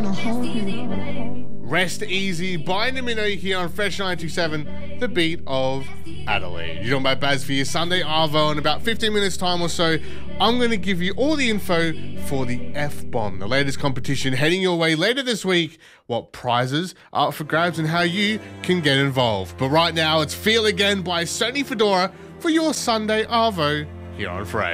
Rest Easy by Namino here on Fresh 927, the beat of Adelaide. You're talking about Baz for your Sunday Arvo. In about 15 minutes time or so, I'm going to give you all the info for the F-Bomb, the latest competition heading your way later this week, what prizes are up for grabs and how you can get involved. But right now, it's Feel Again by Sony Fedora for your Sunday Arvo here on Fresh.